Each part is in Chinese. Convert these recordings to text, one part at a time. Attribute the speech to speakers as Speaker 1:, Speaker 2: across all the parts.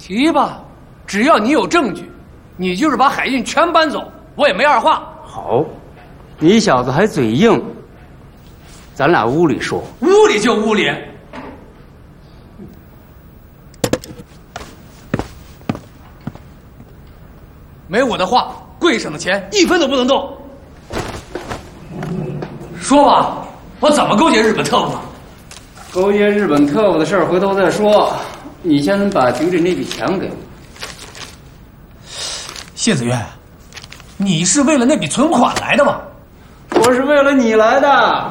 Speaker 1: 提吧，只要你有证据，你就是把海运全搬走，我也没二话。
Speaker 2: 好，你小子还嘴硬，咱俩屋里说。
Speaker 1: 屋里就屋里。没我的话，柜上的钱一分都不能动。说吧，我怎么勾结日本特务了？
Speaker 2: 勾结日本特务的事儿回头再说，你先把局里那笔钱给我。
Speaker 1: 谢子渊，你是为了那笔存款来的吗？
Speaker 2: 我是为了你来的，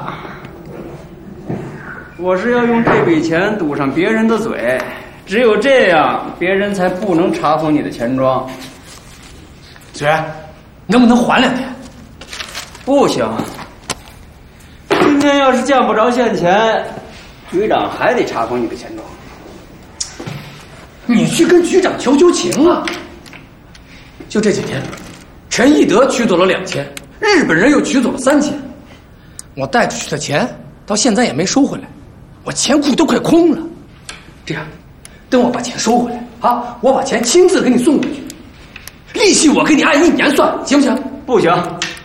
Speaker 2: 我是要用这笔钱堵上别人的嘴，只有这样，别人才不能查封你的钱庄。
Speaker 1: 子渊，能不能缓2天？
Speaker 2: 不行，今天要是见不着现钱，局长还得查封你的钱庄。
Speaker 1: 你去跟局长求求情啊！就这几天，陈义德取走了2000，日本人又取走了3000，我带出去的钱到现在也没收回来，我钱库都快空了。这样，等我把钱收回来啊，我把钱亲自给你送回去，利息我给你按1年算，行不行？
Speaker 2: 不行，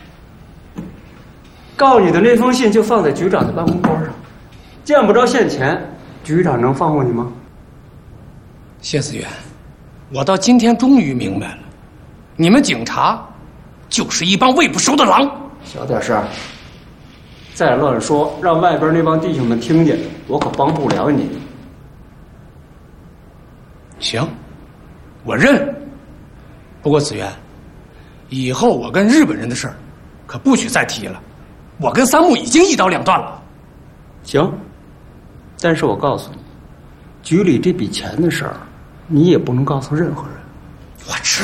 Speaker 2: 告你的那封信就放在局长的办公桌上，见不着现钱，局长能放过你吗？
Speaker 1: 谢思远，我到今天终于明白了，你们警察就是一帮喂不熟的狼。
Speaker 2: 小点声，再乱说，让外边那帮弟兄们听见，我可帮不了你。
Speaker 1: 行，我认。不过子源，以后我跟日本人的事儿可不许再提了，我跟三木已经一刀2断了。
Speaker 2: 行，但是我告诉你，局里这笔钱的事儿，你也不能告诉任何人。
Speaker 1: 我知